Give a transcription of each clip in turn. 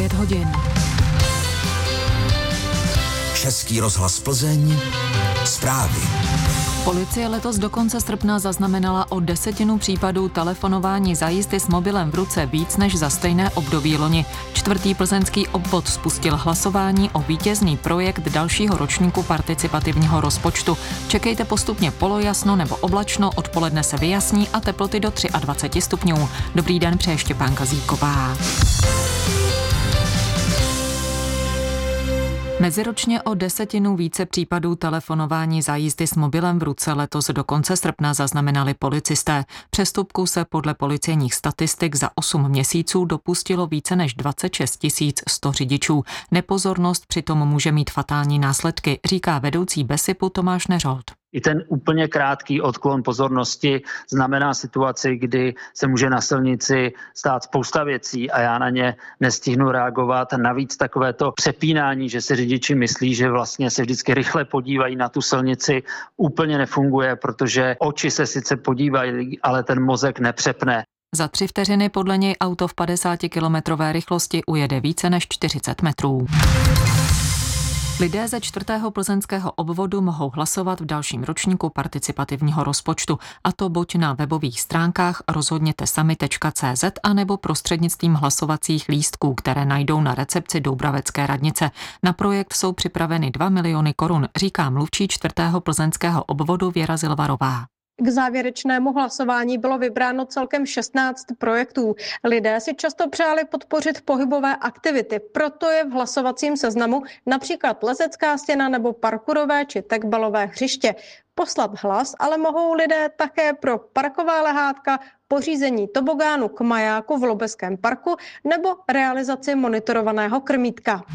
9 hodin. Český rozhlas Plzeň, zprávy. Policie letos do konce srpna zaznamenala o 10 případů telefonování za jízdy s mobilem v ruce víc než za stejné období loni. 4. plzeňský obvod spustil hlasování o vítězný projekt dalšího ročníku participativního rozpočtu. Čekejte postupně polojasno nebo oblačno, odpoledne se vyjasní a teploty do 23 stupňů. Dobrý den, přeje Štěpánka Zíková. Meziročně o 10 více případů telefonování za jízdy s mobilem v ruce letos do konce srpna zaznamenali policisté. Přestupků se podle policejních statistik za 8 měsíců dopustilo více než 26 100 řidičů. Nepozornost přitom může mít fatální následky, říká vedoucí BESIPu Tomáš Neřold. I ten úplně krátký odklon pozornosti znamená situaci, kdy se může na silnici stát spousta věcí a já na ně nestihnu reagovat. Navíc takovéto přepínání, že si řidiči myslí, že vlastně se vždycky rychle podívají na tu silnici, úplně nefunguje, protože oči se sice podívají, ale ten mozek nepřepne. Za 3 vteřiny podle něj auto v 50-kilometrové rychlosti ujede více než 40 metrů. Lidé ze 4. plzeňského obvodu mohou hlasovat v dalším ročníku participativního rozpočtu, a to buď na webových stránkách rozhodnětesami.cz a nebo prostřednictvím hlasovacích lístků, které najdou na recepci Doubravecké radnice. Na projekt jsou připraveny 2 miliony korun, říká mluvčí 4. plzeňského obvodu Věra Zilvarová. K závěrečnému hlasování bylo vybráno celkem 16 projektů. Lidé si často přáli podpořit pohybové aktivity, proto je v hlasovacím seznamu například lezecká stěna nebo parkourové či tekbalové hřiště. Poslat hlas ale mohou lidé také pro parková lehátka, pořízení tobogánu k majáku v Lobeském parku nebo realizaci monitorovaného krmítka.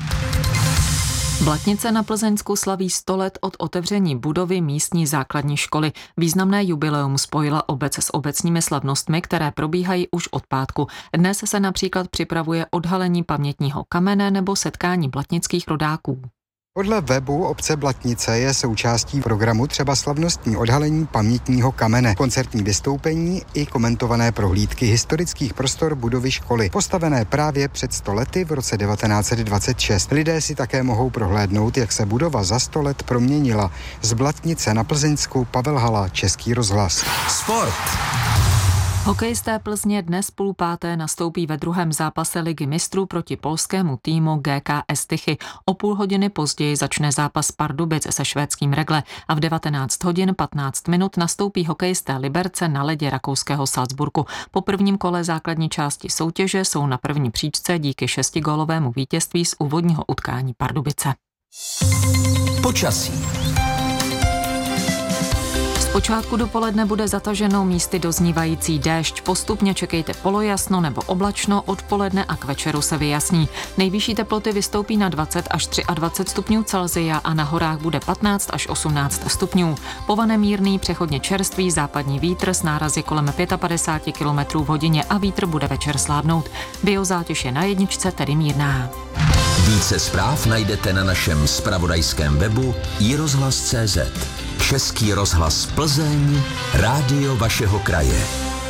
Blatnice na Plzeňsku slaví 100 let od otevření budovy místní základní školy. Významné jubileum spojila obec s obecními slavnostmi, které probíhají už od pátku. Dnes se například připravuje odhalení pamětního kamene nebo setkání blatnických rodáků. Podle webu obce Blatnice je součástí programu třeba slavnostní odhalení pamětního kamene, koncertní vystoupení i komentované prohlídky historických prostor budovy školy, postavené právě před 100 lety v roce 1926. Lidé si také mohou prohlédnout, jak se budova za 100 let proměnila. Z Blatnice na Plzeňsku Pavel Hala, Český rozhlas. Sport. Hokejisté Plzně dnes 4:30 nastoupí ve druhém zápase Ligy mistrů proti polskému týmu GKS Tychy. O půl hodiny později začne zápas Pardubic se švédským Regle a v 19 hodin 15 minut nastoupí hokejisté Liberce na ledě rakouského Salzburgu. Po prvním kole základní části soutěže jsou na první příčce díky 6gólovému vítězství z úvodního utkání Pardubice. Počasí. Zpočátku dopoledne bude zataženo, místy doznívající déšť. Postupně čekejte polojasno nebo oblačno, odpoledne a k večeru se vyjasní. Nejvyšší teploty vystoupí na 20 až 23 stupňů Celsia a na horách bude 15 až 18 stupňů. Povane mírný, přechodně čerstvý západní vítr s nárazy kolem 55 km v hodině a vítr bude večer slabnout. Biozátěž je na jedničce, tedy mírná. Více zpráv najdete na našem zpravodajském webu iRozhlas.cz. Český rozhlas Plzeň, rádio vašeho kraje.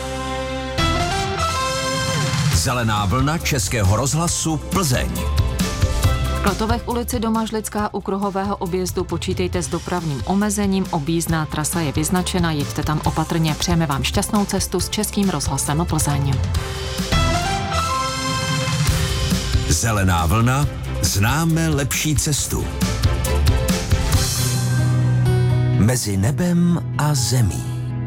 Zelená vlna Českého rozhlasu Plzeň. V Klatovech ulici Domažlická u kruhového objezdu počítejte s dopravním omezením, objízdná trasa je vyznačena, jeďte tam opatrně. Přejeme vám šťastnou cestu s Českým rozhlasem Plzeň. Zelená vlna, známe lepší cestu. Mezi nebem a zemí.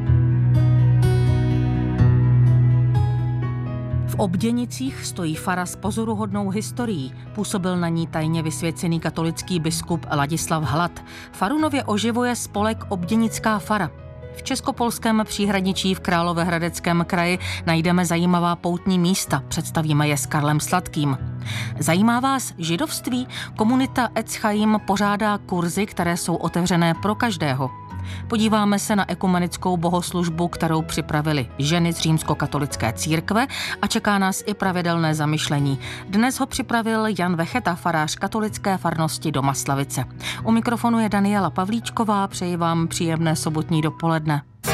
V Obděnicích stojí fara s pozoruhodnou historií. Působil na ní tajně vysvěcený katolický biskup Ladislav Hlad. Faru nově oživuje spolek Obděnická fara. V českopolském příhraničí v Královéhradeckém kraji najdeme zajímavá poutní místa. Představíme je s Karlem Sladkým. Zajímá vás židovství? Komunita Etz Chaim pořádá kurzy, které jsou otevřené pro každého. Podíváme se na ekumenickou bohoslužbu, kterou připravili ženy z římskokatolické církve a čeká nás i pravidelné zamyšlení. Dnes ho připravil Jan Vecheta, farář katolické farnosti Domaslavice. U mikrofonu je Daniela Pavlíčková, přeji vám příjemné sobotní dopoledne.